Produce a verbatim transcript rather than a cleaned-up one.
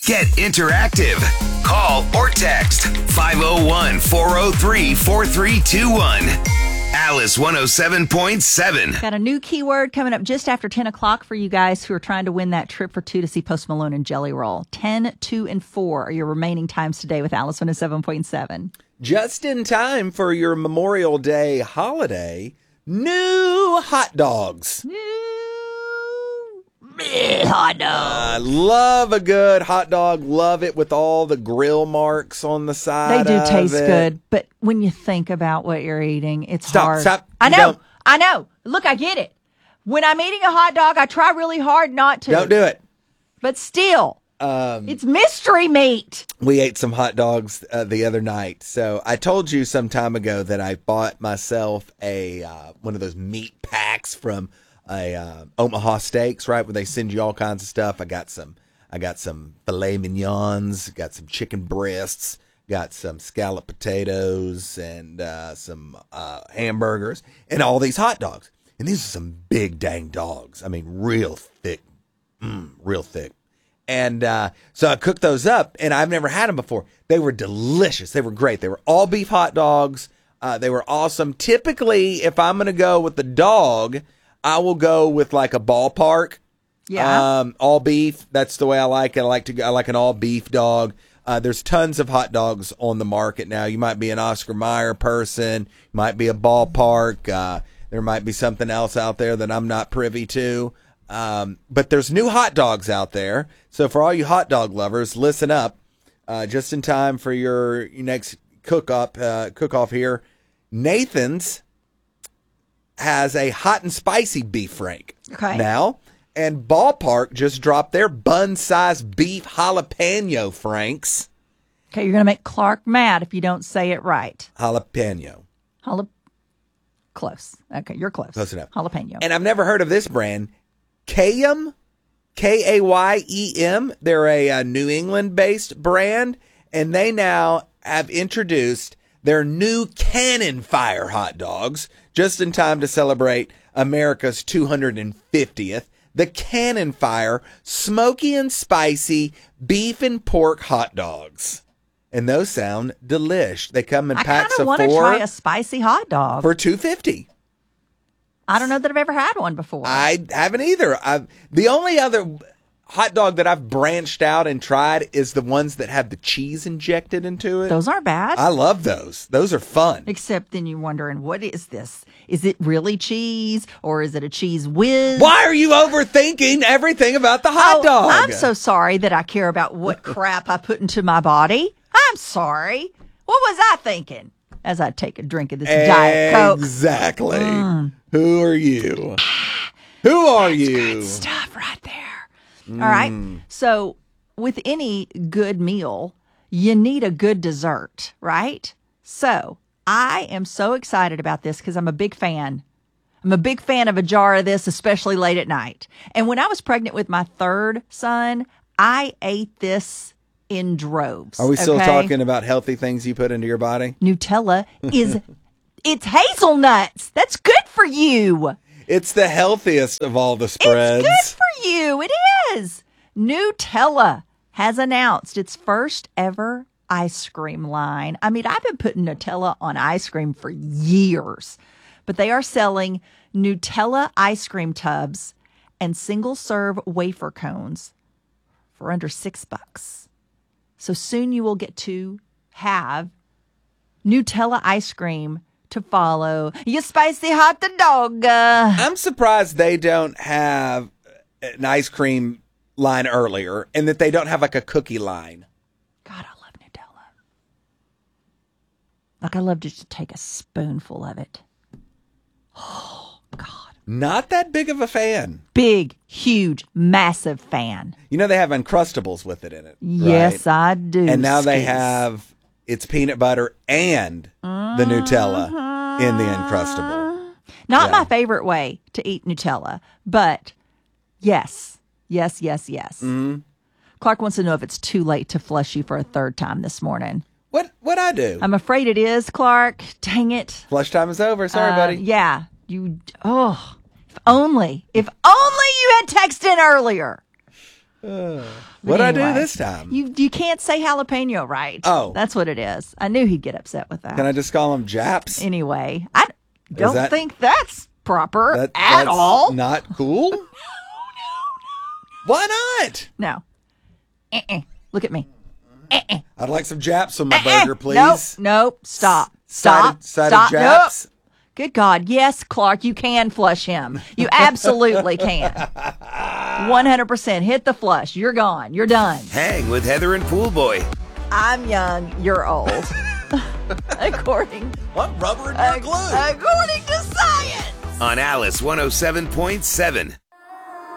Get interactive. Call or text five oh one, four oh three, four three two one. Alice one oh seven point seven. Got a new keyword coming up just after ten o'clock for you guys who are trying to win that trip for two to see Post Malone and Jelly Roll. ten, two, and four are your remaining times today with Alice one oh seven point seven. Just in time for your Memorial Day holiday, new hot dogs. New hot dog. I love a good hot dog. Love it with all the grill marks on the side. They do of taste it. good, but when you think about what you're eating, it's Stop, hard. stop. I You know. don't. I know. Look, I get it. When I'm eating a hot dog, I try really hard not to. Don't do it. But still, Um, it's mystery meat. we ate some hot dogs uh, the other night. So I told you some time ago that I bought myself a uh, one of those meat packs from a uh, Omaha Steaks, right, where they send you all kinds of stuff. I got some, I got some filet mignons, got some chicken breasts, got some scalloped potatoes, and uh, some uh, hamburgers, and all these hot dogs. And these are some big dang dogs. I mean, real thick, mm, real thick. And uh, so I cooked those up, and I've never had them before. They were delicious. They were great. They were all beef hot dogs. Uh, they were awesome. Typically, if I'm going to go with the dog, I will go with like a ballpark. Yeah. Um, all beef. That's the way I like it. I like to go, I like an all beef dog. Uh, there's tons of hot dogs on the market now. You might be an Oscar Mayer person. You might be a ballpark. Uh, there might be something else out there that I'm not privy to. Um, but there's new hot dogs out there. So for all you hot dog lovers, listen up. Uh, just in time for your, your next cook up, uh, cook off here. Nathan's has a hot and spicy beef frank Okay. now. And Ballpark just dropped their bun-sized beef jalapeno franks. Okay, you're going to make Clark mad if you don't say it right. Jalapeno. Jalap- close. Okay, you're close. Close enough. Jalapeno. And I've never heard of this brand. Kayem, K A Y E M. They're a, uh New England-based brand, and they now have introduced their new Cannon Fire hot dogs just in time to celebrate America's two hundred fiftieth. The Cannon Fire smoky and spicy beef and pork hot dogs. And those sound delish. They come in I packs kind of of want to four try a spicy hot dog. for two fifty. I don't know that I've ever had one before. I haven't either. I've, the only other hot dog that I've branched out and tried is the ones that have the cheese injected into it. Those aren't bad. I love those. Those are fun. Except then you're wondering, what is this? Is it really cheese or is it a cheese whiz? Why are you overthinking everything about the hot Oh, dog? I'm so sorry that I care about what crap I put into my body. I'm sorry. What was I thinking as I take a drink of this Diet Coke? Exactly. Mm. Who are you? Who are you? Good stuff right there. All right. So with any good meal, you need a good dessert, right? So I am so excited about this because I'm a big fan. I'm a big fan of a jar of this, especially late at night. And when I was pregnant with my third son, I ate this in droves. Are we still okay? talking about healthy things you put into your body? Nutella is, it's hazelnuts. That's good for you. It's the healthiest of all the spreads. It's good for you. It is. Nutella has announced its first ever ice cream line. I mean, I've been putting Nutella on ice cream for years, but they are selling Nutella ice cream tubs and single serve wafer cones for under six bucks. So soon you will get to have Nutella ice cream to follow your spicy hot dog. Uh, I'm surprised they don't have an ice cream line earlier and that they don't have like a cookie line. God, I love Nutella. Like, I love just to take a spoonful of it. Oh, God. Not that big of a fan. Big, huge, massive fan. You know, they have Uncrustables with it in it. Yes, right? I do. And now they Skis. have it's peanut butter and the Nutella in the Uncrustable. Not Yeah. my favorite way to eat Nutella, but yes, yes, yes, yes. Mm-hmm. Clark wants to know if it's too late to flush you for a third time this morning. What what I do? I'm afraid it is, Clark. Dang it. Flush time is over. Sorry, Uh, buddy. Yeah. You, oh, if only, if only you had texted in earlier. What'd I do Anyway, this time? You you can't say jalapeno right. Oh. That's what it is. I knew he'd get upset with that. Can I just call them Japs? Anyway, I don't that- think that's proper That- at that's all. Not cool? no, no, no. Why not? No. Uh-uh. Look at me. Uh-uh. I'd like some Japs on my Uh-uh. burger, please. Nope. Nope. Stop. Stop. Sided, sided Stop. Japs. Nope. Good God. Yes, Clark, you can flush him. You absolutely can. one hundred percent. Hit the flush. You're gone. You're done. Hang with Heather and Pool Boy. I'm young. You're old. according, What rubber in uh, your glue? according to science. On Alice one oh seven point seven.